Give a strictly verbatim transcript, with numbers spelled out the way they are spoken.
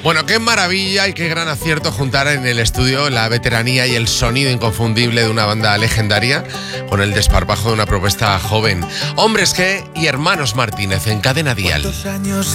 Bueno, qué maravilla y qué gran acierto juntar en el estudio la veteranía y el sonido inconfundible de una banda legendaria con el desparpajo de una propuesta joven. Hombres G y Hermanos Martínez en Cadena Dial. ¿Cuántos años